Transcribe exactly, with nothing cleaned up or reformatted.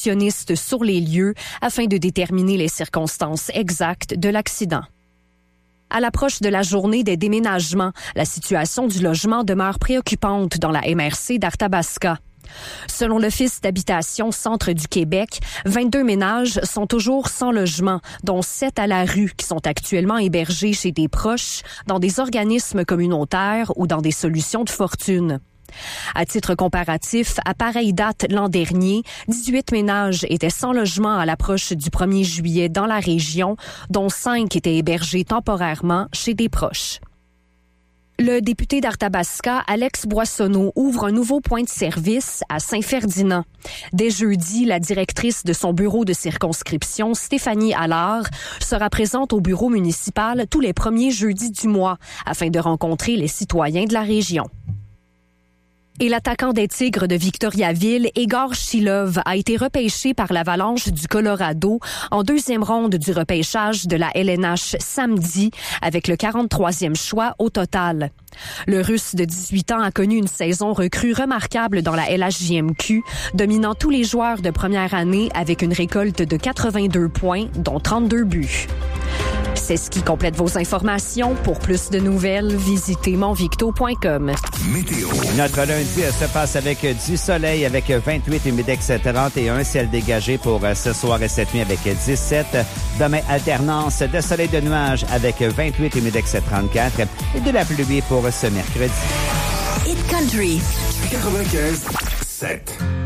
excursionnistes sur les lieux afin de déterminer les circonstances exactes de l'accident. À l'approche de la journée des déménagements, la situation du logement demeure préoccupante dans la M R C d'Arthabasca. Selon l'Office d'habitation Centre du Québec, vingt-deux ménages sont toujours sans logement, dont sept à la rue qui sont actuellement hébergés chez des proches, dans des organismes communautaires ou dans des solutions de fortune. À titre comparatif, à pareille date l'an dernier, dix-huit ménages étaient sans logement à l'approche du premier juillet dans la région, dont cinq étaient hébergés temporairement chez des proches. Le député d'Arthabasca, Alex Boissonneau, ouvre un nouveau point de service à Saint-Ferdinand. Dès jeudi, la directrice de son bureau de circonscription, Stéphanie Allard, sera présente au bureau municipal tous les premiers jeudis du mois afin de rencontrer les citoyens de la région. Et l'attaquant des Tigres de Victoriaville, Egor Shilov, a été repêché par l'Avalanche du Colorado en deuxième ronde du repêchage de la L N H samedi, avec le quarante-troisième choix au total. Le Russe de dix-huit ans a connu une saison recrue remarquable dans la L H J M Q, dominant tous les joueurs de première année avec une récolte de quatre-vingt-deux points, dont trente-deux buts. C'est ce qui complète vos informations. Pour plus de nouvelles, visitez monvicto point com. Météo. Notre lundi se passe avec du soleil, avec vingt-huit, humidex trente et un, ciel dégagé pour ce soir et cette nuit avec dix-sept. Demain, alternance de soleil de nuages avec vingt-huit, humidex trente-quatre et de la pluie pour ce mercredi. Hit Country. quatre-vingt-quinze sept.